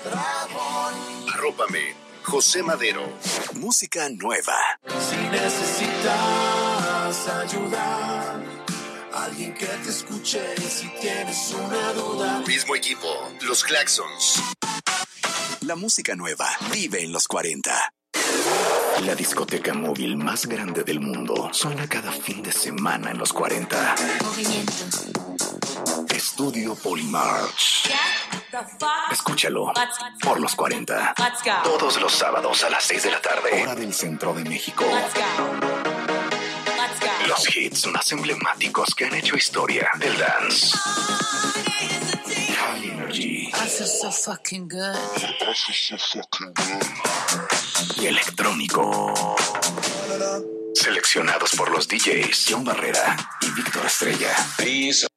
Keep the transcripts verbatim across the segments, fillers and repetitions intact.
Arrópame, José Madero. Música nueva. Si necesitas ayuda, alguien que te escuche si tienes una duda. Mismo equipo, los Claxons. La música nueva vive en los cuarenta. La discoteca móvil más grande del mundo suena cada fin de semana en los cuarenta. Movimiento. Estudio Polymarch. Escúchalo por los cuarenta. Todos los sábados a las seis de la tarde. Hora del centro de México. Los hits más emblemáticos que han hecho historia del dance. High Energy. I feel so fucking good. Y electrónico. Seleccionados por los D Js John Barrera y Víctor Estrella. Peace.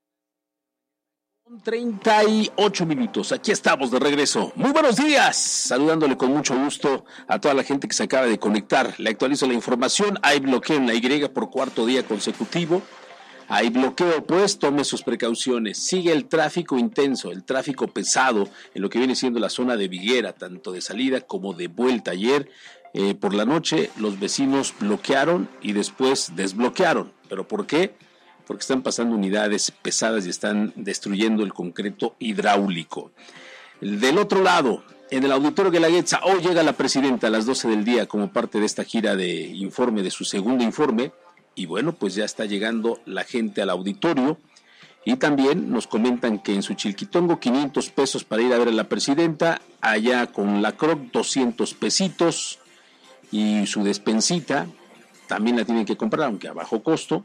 treinta y ocho minutos, aquí estamos de regreso. Muy buenos días, saludándole con mucho gusto a toda la gente que se acaba de conectar. Le actualizo la información, hay bloqueo en la Y por cuarto día consecutivo. Hay bloqueo, pues tome sus precauciones. Sigue el tráfico intenso, el tráfico pesado en lo que viene siendo la zona de Viguera, tanto de salida como de vuelta. Ayer eh, por la noche los vecinos bloquearon y después desbloquearon. ¿Pero por qué? Porque están pasando unidades pesadas y están destruyendo el concreto hidráulico. Del otro lado, en el Auditorio Guelaguetza, hoy llega la presidenta a las doce del día como parte de esta gira de informe, de su segundo informe. Y bueno, pues ya está llegando la gente al auditorio. Y también nos comentan que en su Chilquitongo, quinientos pesos para ir a ver a la presidenta. Allá con la Croc, doscientos pesitos. Y su despensita también la tienen que comprar, aunque a bajo costo.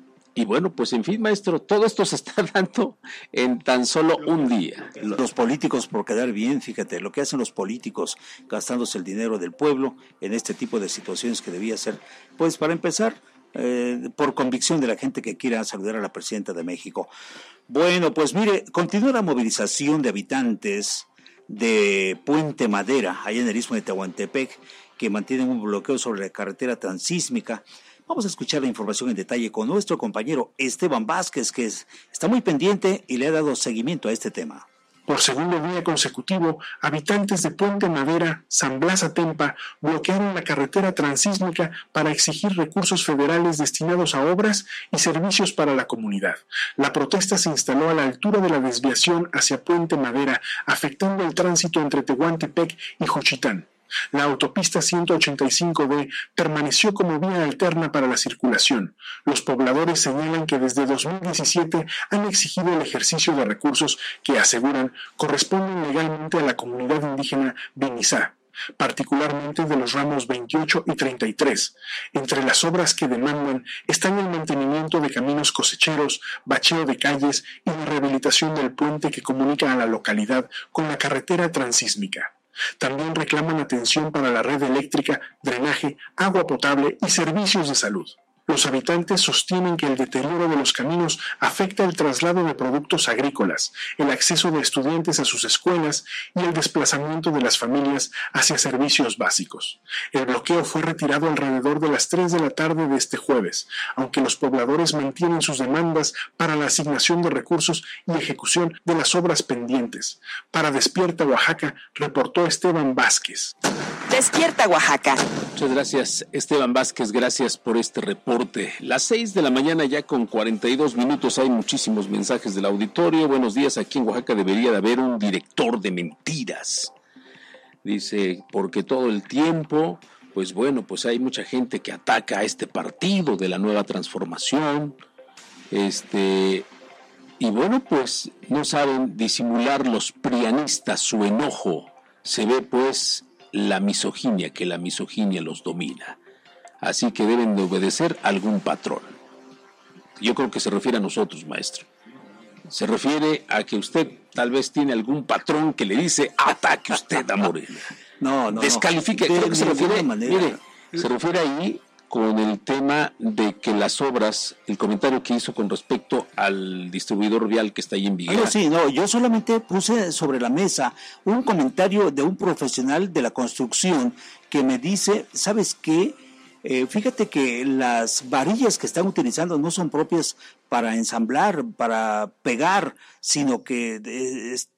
Y bueno, pues en fin, maestro, todo esto se está dando en tan solo un día. Los políticos por quedar bien, fíjate, lo que hacen los políticos gastándose el dinero del pueblo en este tipo de situaciones que debía ser, pues para empezar, eh, por convicción de la gente que quiera saludar a la presidenta de México. Bueno, pues mire, continúa la movilización de habitantes de Puente Madera, allá en el istmo de Tehuantepec, que mantienen un bloqueo sobre la carretera transísmica. Vamos a escuchar la información en detalle con nuestro compañero Esteban Vázquez, que es, está muy pendiente y le ha dado seguimiento a este tema. Por segundo día consecutivo, habitantes de Puente Madera, San Blas Atempa, bloquearon la carretera transísmica para exigir recursos federales destinados a obras y servicios para la comunidad. La protesta se instaló a la altura de la desviación hacia Puente Madera, afectando el tránsito entre Tehuantepec y Juchitán. La autopista ciento ochenta y cinco B permaneció como vía alterna para la circulación. Los pobladores señalan que desde dos mil diecisiete han exigido el ejercicio de recursos que aseguran corresponden legalmente a la comunidad indígena Vinizá, particularmente de los ramos veintiocho y treinta y tres. Entre las obras que demandan están el mantenimiento de caminos cosecheros, bacheo de calles y la rehabilitación del puente que comunica a la localidad con la carretera transísmica. También reclaman atención para la red eléctrica, drenaje, agua potable y servicios de salud. Los habitantes sostienen que el deterioro de los caminos afecta el traslado de productos agrícolas, el acceso de estudiantes a sus escuelas y el desplazamiento de las familias hacia servicios básicos. El bloqueo fue retirado alrededor de las tres de la tarde de este jueves, aunque los pobladores mantienen sus demandas para la asignación de recursos y ejecución de las obras pendientes. Para Despierta Oaxaca, reportó Esteban Vázquez. Despierta Oaxaca. Muchas gracias, Esteban Vázquez, gracias por este reporte. Las seis de la mañana ya con cuarenta y dos minutos, hay muchísimos mensajes del auditorio. Buenos días, aquí en Oaxaca debería de haber un director de mentiras. Dice, porque todo el tiempo, pues bueno, pues hay mucha gente que ataca a este partido de la Nueva Transformación. Este, y bueno, pues no saben disimular los prianistas su enojo. Se ve pues la misoginia, que la misoginia los domina. Así que deben de obedecer a algún patrón. Yo creo que se refiere a nosotros, maestro. Se refiere a que usted tal vez tiene algún patrón que le dice, ataque usted a Morena. No, no, Descalifique. no. Creo que se refiere, manera. mire, se refiere ahí con el tema de que las obras, el comentario que hizo con respecto al distribuidor vial que está ahí en Viguera. No, sí, no, yo solamente puse sobre la mesa un comentario de un profesional de la construcción que me dice, ¿sabes qué? Eh, fíjate que las varillas que están utilizando no son propias para ensamblar, para pegar, sino que eh,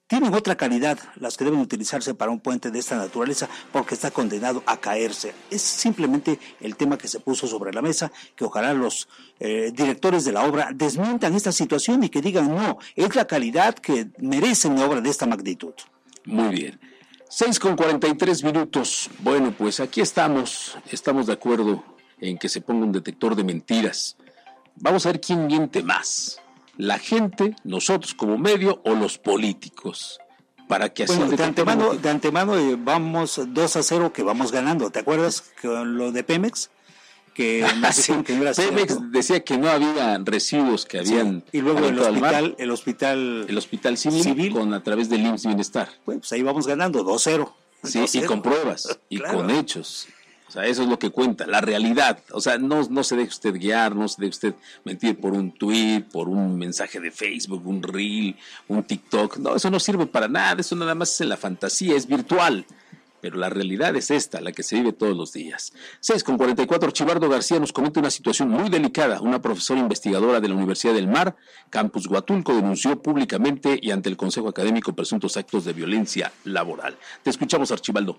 tienen otra calidad las que deben utilizarse para un puente de esta naturaleza, porque está condenado a caerse. Es simplemente el tema que se puso sobre la mesa, que ojalá los eh, directores de la obra desmientan esta situación y que digan, no, es la calidad que merece una obra de esta magnitud. Muy bien. seis con cuarenta y tres minutos. Bueno, pues aquí estamos, estamos de acuerdo en que se ponga un detector de mentiras. Vamos a ver quién miente más. La gente, nosotros como medio o los políticos, para que así... Bueno, de antemano, de antemano eh, vamos dos a cero que vamos ganando. ¿Te acuerdas con lo de Pemex? Que ah, sí. que no era Pemex cierto. Decía que no había residuos que habían... Sí. Y luego el hospital, el hospital... El hospital civil, civil. Con a través del I M S S Bienestar. Bueno, pues ahí vamos ganando, dos cero. Sí, dos cero. Y con pruebas, y claro. con hechos. O sea, eso es lo que cuenta, la realidad. O sea, no, no se deje usted guiar, no se deje usted mentir por un tweet, por un mensaje de Facebook, un reel, un TikTok. No, eso no sirve para nada, eso nada más es en la fantasía, es virtual. Pero la realidad es esta, la que se vive todos los días. seis con cuarenta y cuatro, Archibaldo García nos comenta una situación muy delicada. Una profesora investigadora de la Universidad del Mar, Campus Huatulco, denunció públicamente y ante el Consejo Académico presuntos actos de violencia laboral. Te escuchamos, Archibaldo.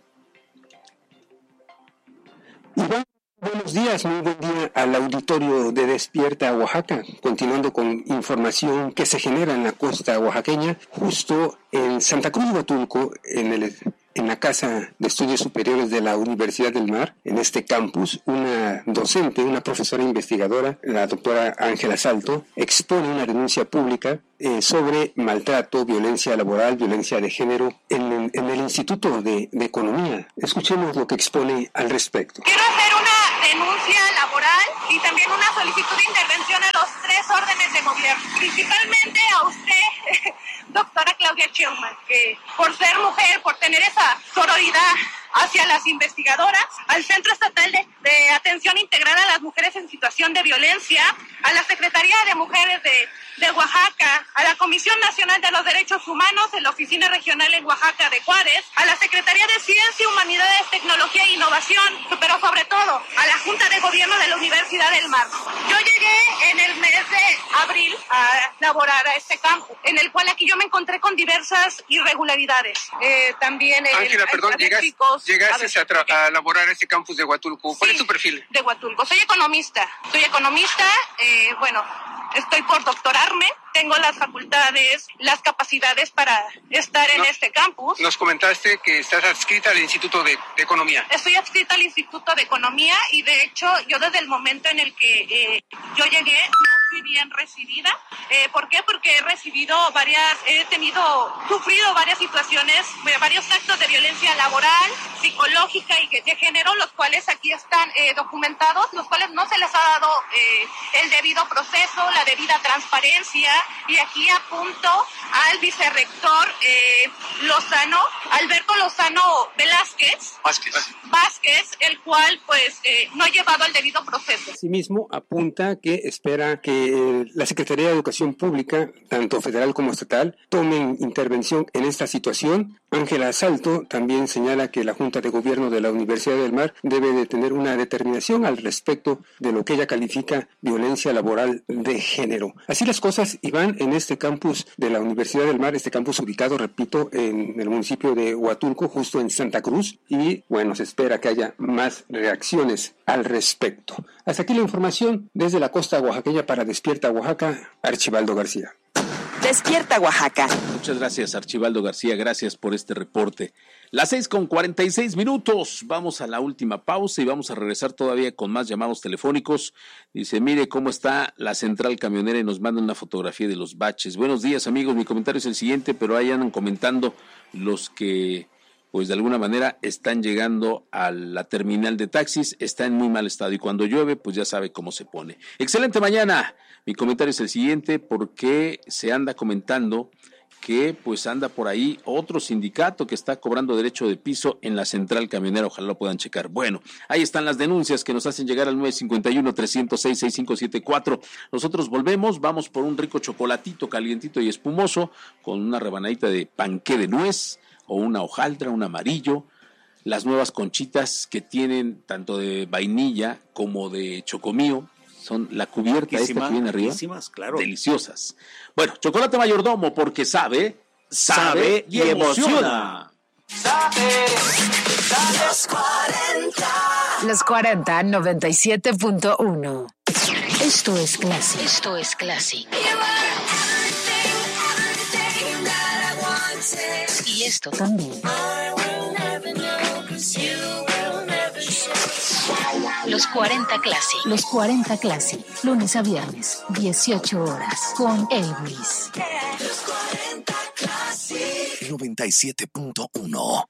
Iván, buenos días, muy buen día al auditorio de Despierta Oaxaca, continuando con información que se genera en la costa oaxaqueña, justo en Santa Cruz Huatulco, en el en la Casa de Estudios Superiores de la Universidad del Mar, en este campus, una docente, una profesora investigadora, la doctora Ángela Salto, expone una denuncia pública eh, sobre maltrato, violencia laboral, violencia de género en, en el Instituto de, de Economía. Escuchemos lo que expone al respecto. Quiero hacer una denuncia laboral y también una solicitud de intervención a los tres órdenes de gobierno, principalmente a usted, doctora Claudia Sheinbaum, que por ser mujer, por tener esa sororidad hacia las investigadoras, al Centro Estatal de, de Atención Integral a las Mujeres en Situación de Violencia, a la Secretaría de Mujeres de, de Oaxaca, a la Comisión Nacional de los Derechos Humanos en la Oficina Regional en Oaxaca de Juárez, a la Secretaría de Ciencia, Humanidades, Tecnología e Innovación, pero sobre todo a la Junta de Gobierno de la Universidad del Mar. Yo llegué en el mes de abril a laborar a este campo, en el cual aquí yo me encontré con diversas irregularidades. Eh, también el, Ángela, perdón, llegas, llegaste a, tra- a laborar a este campus de Huatulco. ¿Cuál sí, es tu perfil? De Huatulco. Soy economista. Soy economista, eh, bueno, estoy por doctorarme, tengo las facultades, las capacidades para estar en no, este campus. Nos comentaste que estás adscrita al Instituto de, de Economía. Estoy adscrita al Instituto de Economía y de hecho yo desde el momento en el que eh, yo llegué no fui bien recibida. Eh, ¿Por qué? Porque he recibido varias, he tenido, sufrido varias situaciones, varios actos de violencia laboral, psicológica y de género, los cuales aquí están eh, documentados, los cuales no se les ha dado eh, el debido proceso, la debida transparencia. Y aquí apunto al vicerrector eh, Lozano, Alberto Lozano Velázquez, Vázquez, Vázquez el cual pues eh, no ha llevado el debido proceso. Asimismo, apunta que espera que eh, la Secretaría de Educación Pública, tanto federal como estatal, tomen intervención en esta situación. Ángela Salto también señala que la Junta de Gobierno de la Universidad del Mar debe de tener una determinación al respecto de lo que ella califica violencia laboral de género. Así las cosas, Iván, en este campus de la Universidad del Mar, este campus ubicado, repito, en el municipio de Huatulco, justo en Santa Cruz, y bueno, se espera que haya más reacciones al respecto. Hasta aquí la información desde la costa oaxaqueña para Despierta Oaxaca, Archibaldo García. Despierta Oaxaca. Muchas gracias, Archibaldo García, gracias por este reporte. Las seis con cuarenta y seis minutos, vamos a la última pausa y vamos a regresar todavía con más llamados telefónicos. Dice, mire cómo está la central camionera y nos mandan una fotografía de los baches. Buenos días, amigos, mi comentario es el siguiente, pero ahí andan comentando los que, pues de alguna manera, están llegando a la terminal de taxis, está en muy mal estado y cuando llueve, pues ya sabe cómo se pone. Excelente mañana. Mi comentario es el siguiente, porque se anda comentando que pues anda por ahí otro sindicato que está cobrando derecho de piso en la central camionera, ojalá lo puedan checar. Bueno, ahí están las denuncias que nos hacen llegar al nueve cinco uno, tres cero seis, seis cinco siete cuatro. Nosotros volvemos, vamos por un rico chocolatito calientito y espumoso con una rebanadita de panqué de nuez o una hojaldra, un amarillo, las nuevas conchitas que tienen tanto de vainilla como de chocomío. Son la cubierta esta que viene arriba, claro. deliciosas. Bueno, chocolate mayordomo, porque sabe sabe y emociona. Los cuarenta. Los cuarenta, noventa y siete punto uno. Esto es Classic. Esto es Classic. Y esto también. Los cuarenta Classic. Los cuarenta Classic. Lunes a viernes, dieciocho horas. Con Elvis. Los cuarenta Classic. noventa y siete punto uno.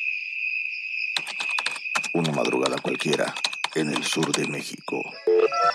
Una madrugada cualquiera en el sur de México.